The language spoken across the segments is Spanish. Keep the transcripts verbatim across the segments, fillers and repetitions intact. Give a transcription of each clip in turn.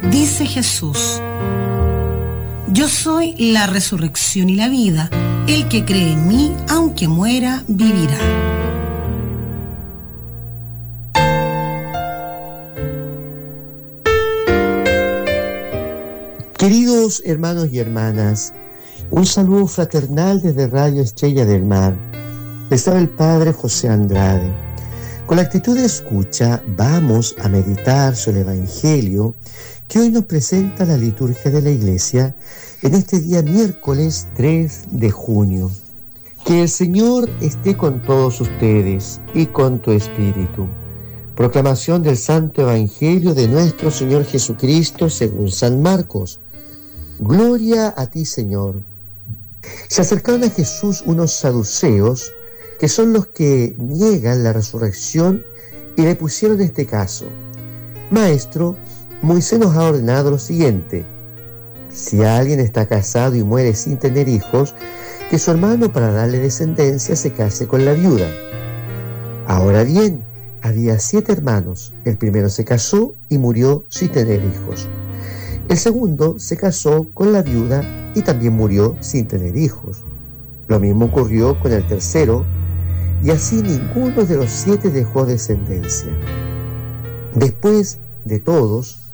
Dice Jesús: yo soy la resurrección y la vida. El que cree en mí, aunque muera, vivirá. Queridos hermanos y hermanas, un saludo fraternal desde Radio Estrella del Mar. Les habla el Padre José Andrade. Con la actitud de escucha vamos a meditar sobre el Evangelio que hoy nos presenta la liturgia de la Iglesia en este día miércoles tres de junio. Que el Señor esté con todos ustedes y con tu espíritu. Proclamación del Santo Evangelio de nuestro Señor Jesucristo según San Marcos. Gloria a ti, Señor. Se acercaron a Jesús unos saduceos, que son los que niegan la resurrección, y le pusieron este caso: Maestro, Moisés nos ha ordenado lo siguiente: si alguien está casado y muere sin tener hijos, que su hermano, para darle descendencia, se case con la viuda. Ahora bien, había siete hermanos. El primero se casó y murió sin tener hijos. El segundo se casó con la viuda y también murió sin tener hijos. Lo mismo ocurrió con el tercero, y así ninguno de los siete dejó descendencia. Después de todos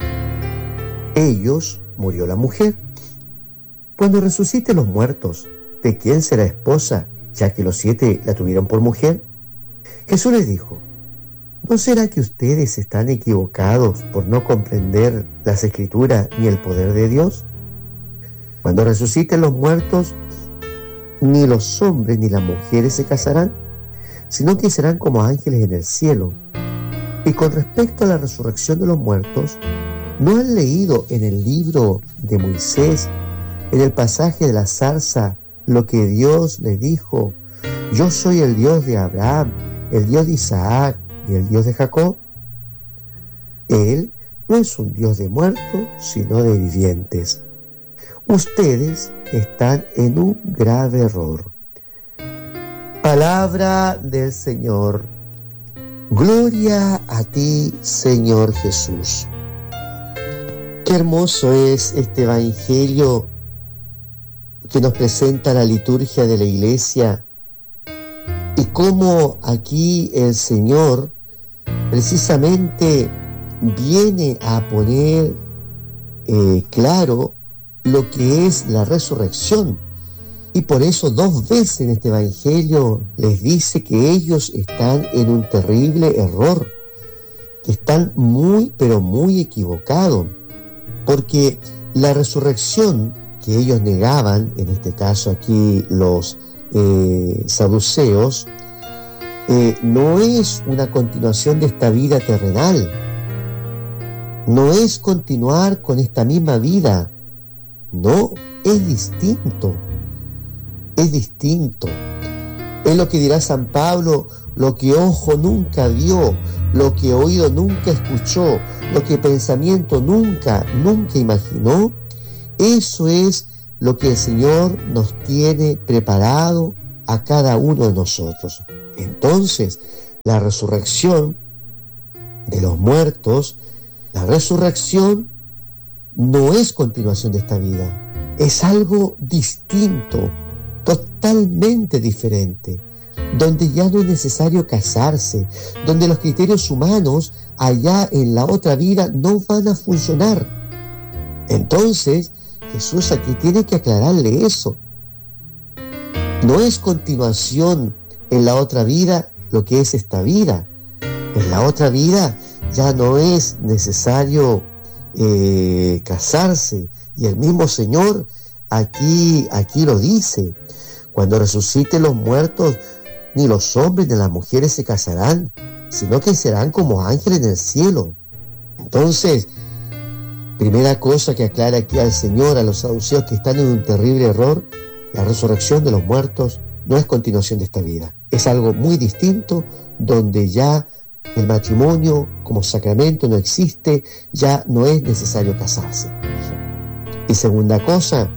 ellos murió la mujer. Cuando resuciten los muertos, ¿de quién será esposa, ya que los siete la tuvieron por mujer? Jesús les dijo: ¿no será que ustedes están equivocados por no comprender las Escrituras ni el poder de Dios? Cuando resuciten los muertos, ni los hombres ni las mujeres se casarán, sino que serán como ángeles en el cielo. Y con respecto a la resurrección de los muertos, ¿no han leído en el libro de Moisés, en el pasaje de la zarza, lo que Dios le dijo? Yo soy el Dios de Abraham, el Dios de Isaac y el Dios de Jacob. Él no es un Dios de muertos, sino de vivientes. Ustedes están en un grave error. Palabra del Señor. Gloria a ti, Señor Jesús. Qué hermoso es este Evangelio que nos presenta la liturgia de la Iglesia, y cómo aquí el Señor precisamente viene a poner eh, claro lo que es la resurrección. Y por eso dos veces en este Evangelio les dice que ellos están en un terrible error, que están muy, pero muy equivocados, porque la resurrección que ellos negaban, en este caso aquí los eh, saduceos, eh, no es una continuación de esta vida terrenal, no es continuar con esta misma vida, no, es distinto, es distinto. Es lo que dirá San Pablo: lo que ojo nunca vio, lo que oído nunca escuchó, lo que pensamiento nunca, nunca imaginó. Eso es lo que el Señor nos tiene preparado a cada uno de nosotros. Entonces, la resurrección de los muertos, la resurrección no es continuación de esta vida, es algo distinto, totalmente diferente, donde ya no es necesario casarse, donde los criterios humanos allá en la otra vida no van a funcionar. Entonces, Jesús aquí tiene que aclararle eso. No es continuación en la otra vida lo que es esta vida. En la otra vida ya no es necesario eh, casarse. Y el mismo Señor aquí, aquí lo dice: cuando resuciten los muertos, ni los hombres ni las mujeres se casarán, sino que serán como ángeles en el cielo. Entonces, primera cosa que aclara aquí al Señor a los saduceos que están en un terrible error: la resurrección de los muertos no es continuación de esta vida, es algo muy distinto, donde ya el matrimonio como sacramento no existe, ya no es necesario casarse. Y segunda cosa,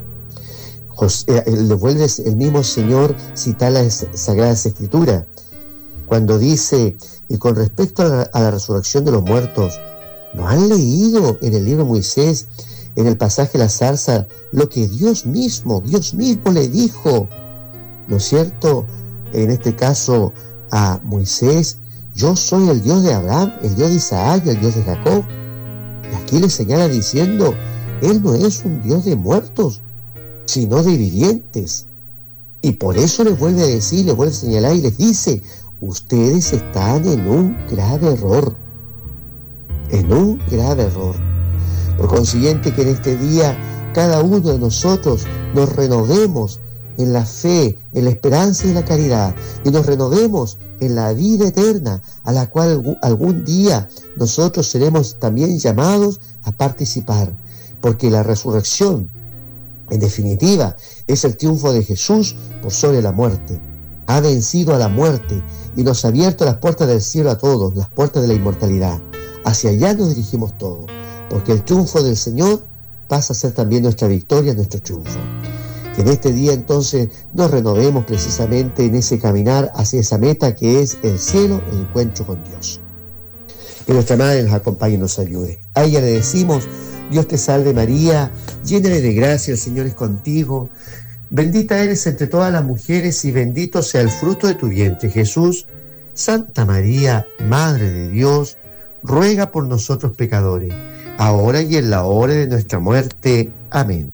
José, le vuelve el mismo Señor citar las Sagradas Escrituras, cuando dice: y con respecto a la, a la resurrección de los muertos, ¿No han leído en el libro de Moisés, en el pasaje de la zarza, lo que Dios mismo, Dios mismo le dijo? ¿No es cierto? En este caso a Moisés: yo soy el Dios de Abraham, el Dios de Isaac y el Dios de Jacob. Y aquí le señala diciendo: Él no es un Dios de muertos, sino de vivientes. Y por eso les vuelve a decir, les vuelve a señalar y les dice: ustedes están en un grave error, en un grave error. Por consiguiente, que en este día cada uno de nosotros nos renovemos en la fe, en la esperanza y en la caridad, y nos renovemos en la vida eterna, a la cual algún día nosotros seremos también llamados a participar, porque la resurrección, en definitiva, es el triunfo de Jesús por sobre la muerte. Ha vencido a la muerte y nos ha abierto las puertas del cielo a todos, las puertas de la inmortalidad. Hacia allá nos dirigimos todos, porque el triunfo del Señor pasa a ser también nuestra victoria, nuestro triunfo. Que en este día entonces nos renovemos precisamente en ese caminar hacia esa meta que es el cielo, el encuentro con Dios. Que nuestra Madre nos acompañe y nos ayude. A ella le decimos: Dios te salve María, llena de gracia, el Señor es contigo. Bendita eres entre todas las mujeres y bendito sea el fruto de tu vientre, Jesús. Santa María, Madre de Dios, ruega por nosotros pecadores, ahora y en la hora de nuestra muerte. Amén.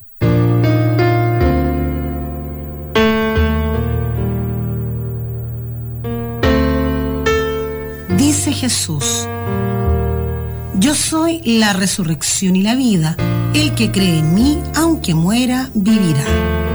Dice Jesús: yo soy la resurrección y la vida. El que cree en mí, aunque muera, vivirá.